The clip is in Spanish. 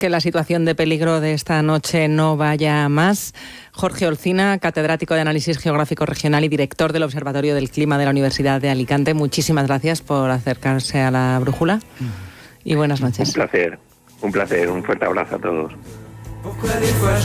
que la situación de peligro de esta noche no vaya a más. Jorge Olcina, catedrático de Análisis Geográfico Regional y director del Observatorio del Clima de la Universidad de Alicante, muchísimas gracias por acercarse a la brújula y buenas noches. Un placer, un fuerte abrazo a todos.